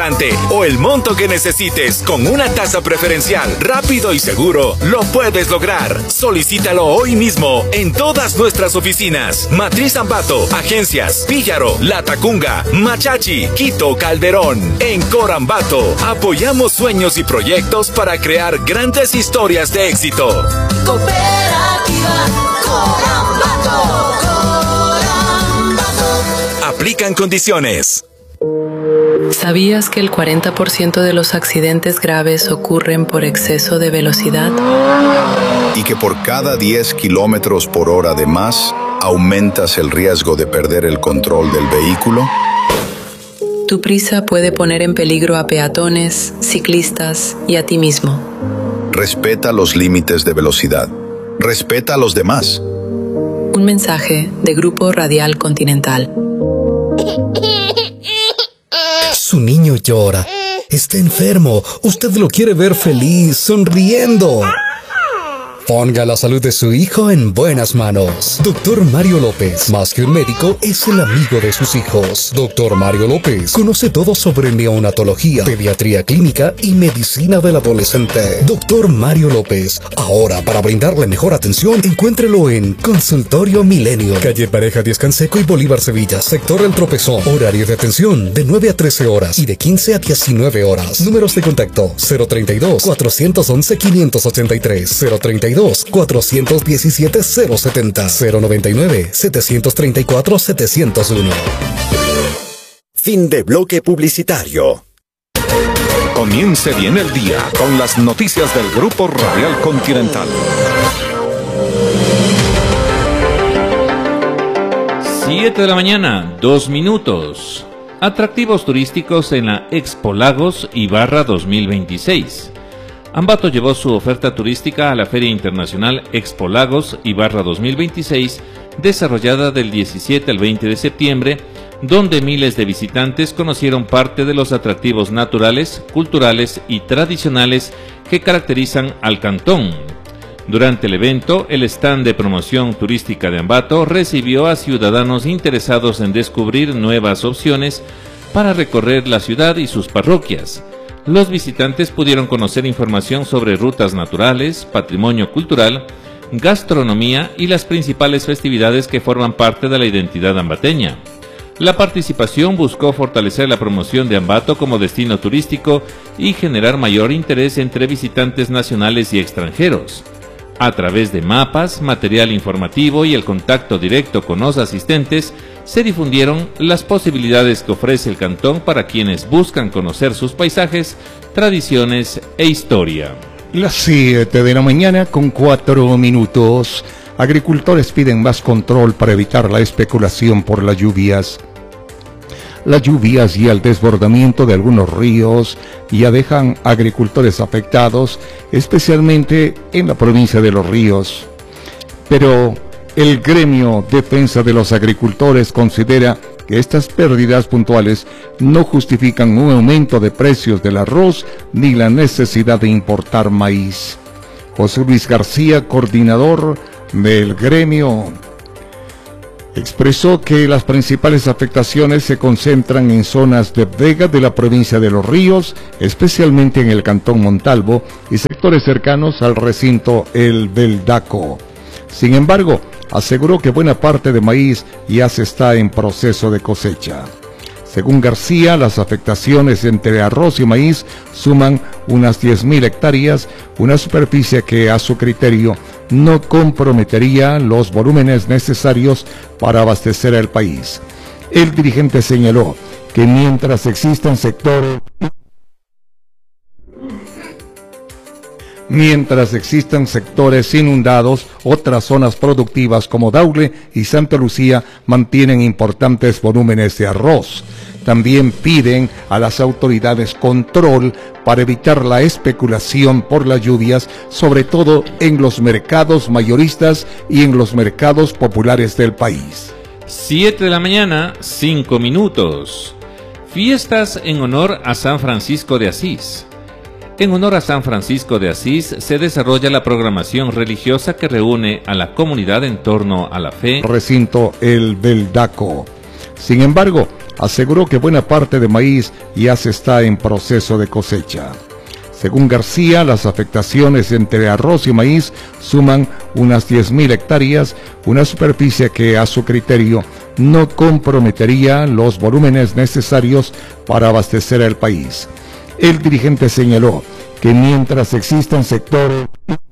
o el monto que necesites con una tasa preferencial, rápido y seguro, lo puedes lograr. Solicítalo hoy mismo en todas nuestras oficinas. Matriz Ambato, Agencias, Píllaro, Latacunga, Machachi, Quito, Calderón. En Corambato, apoyamos sueños y proyectos para crear grandes historias de éxito. Cooperativa Corambato. Aplican condiciones. ¿Sabías que el 40% de los accidentes graves ocurren por exceso de velocidad? Y que por cada 10 kilómetros por hora de más, aumentas el riesgo de perder el control del vehículo. Tu prisa puede poner en peligro a peatones, ciclistas y a ti mismo. Respeta los límites de velocidad. Respeta a los demás. Un mensaje de Grupo Radial Continental. Su niño llora. Está enfermo. Usted lo quiere ver feliz, sonriendo. Ponga la salud de su hijo en buenas manos. Doctor Mario López, más que un médico, es el amigo de sus hijos. Doctor Mario López conoce todo sobre neonatología, pediatría clínica y medicina del adolescente. Doctor Mario López, ahora para brindarle mejor atención, encuéntrelo en Consultorio Milenio, calle Pareja 10 Canseco y Bolívar Sevilla, sector El Tropezón. Horario de atención de 9 a 13 horas y de 15 a 19 horas. Números de contacto 032-411-583, 032-417-070, 099-734-701. Fin de bloque publicitario. Comience bien el día con las noticias del Grupo Radial Continental. 7 de la mañana, 2 minutos. Atractivos turísticos en la Expo Lagos Ibarra 2026. Ambato llevó su oferta turística a la Feria Internacional Expo Lagos Ibarra 2026, desarrollada del 17 al 20 de septiembre, donde miles de visitantes conocieron parte de los atractivos naturales, culturales y tradicionales que caracterizan al cantón. Durante el evento, el stand de promoción turística de Ambato recibió a ciudadanos interesados en descubrir nuevas opciones para recorrer la ciudad y sus parroquias. Los visitantes pudieron conocer información sobre rutas naturales, patrimonio cultural, gastronomía y las principales festividades que forman parte de la identidad ambateña. La participación buscó fortalecer la promoción de Ambato como destino turístico y generar mayor interés entre visitantes nacionales y extranjeros. A través de mapas, material informativo y el contacto directo con los asistentes, se difundieron las posibilidades que ofrece el cantón para quienes buscan conocer sus paisajes, tradiciones e historia. Las 7 de la mañana con 4 minutos. Agricultores piden más control para evitar la especulación por las lluvias. Las lluvias y el desbordamiento de algunos ríos ya dejan agricultores afectados, especialmente en la provincia de Los Ríos. Pero el gremio Defensa de los Agricultores considera que estas pérdidas puntuales no justifican un aumento de precios del arroz ni la necesidad de importar maíz. José Luis García, coordinador del gremio, expresó que las principales afectaciones se concentran en zonas de vega de la provincia de Los Ríos, especialmente en el cantón Montalvo y sectores cercanos al recinto El Beldaco. Sin embargo, aseguró que buena parte de maíz ya se está en proceso de cosecha. Según García, las afectaciones entre arroz y maíz suman unas 10.000 hectáreas, una superficie que a su criterio no comprometería los volúmenes necesarios para abastecer al país. El dirigente señaló que mientras existan sectores inundados, otras zonas productivas como Daule y Santa Lucía mantienen importantes volúmenes de arroz. También piden a las autoridades control para evitar la especulación por las lluvias, sobre todo en los mercados mayoristas y en los mercados populares del país. 7 de la mañana, 5 minutos. Fiestas en honor a San Francisco de Asís. En honor a San Francisco de Asís se desarrolla la programación religiosa que reúne a la comunidad en torno a la fe. Recinto El Beldaco. Sin embargo, aseguró que buena parte de maíz ya se está en proceso de cosecha. Según García, las afectaciones entre arroz y maíz suman unas 10.000 hectáreas, una superficie que a su criterio no comprometería los volúmenes necesarios para abastecer al país. El dirigente señaló que mientras existan sectores